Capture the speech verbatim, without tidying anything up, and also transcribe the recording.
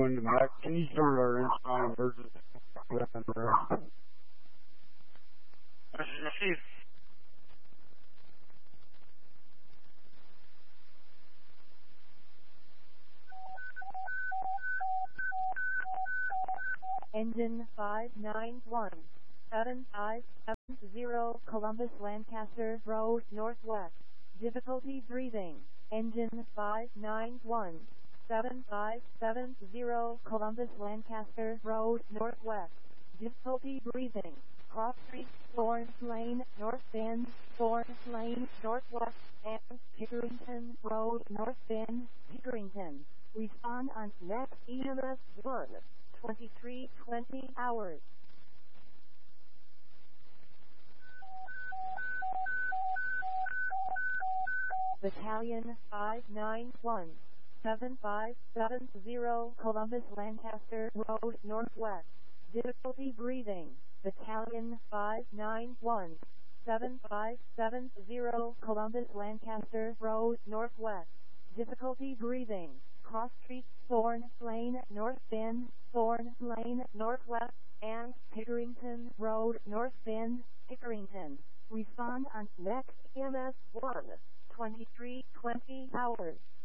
Going back. Can you start our inbound emergency? Receive. Engine five nine one seven five seven zero Columbus Lancaster Road Northwest. Difficulty breathing. Engine five nine one seven five seven zero Columbus Lancaster Road Northwest. Difficulty breathing. Cross Street, Thorn Lane, North Bend, Thorn Lane, Northwest, and Pickerington Road, North Bend, Pickerington. Respond on next E M S one, twenty-three twenty hours. Battalion five nine one seven five seven zero Columbus Lancaster Road Northwest. Difficulty breathing. Battalion five nine one seven five seven zero Columbus Lancaster Road Northwest. Difficulty breathing. Cross Street, Thorn Lane, North Bend, Thorn Lane, Northwest, and Pickerington Road, North Bend, Pickerington. Respond on next E M S one, twenty-three twenty hours.